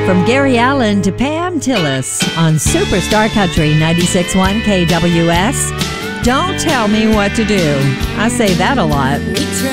From Gary Allen to Pam Tillis on Superstar Country 96.1 KWS. Don't tell me what to do. I say that a lot.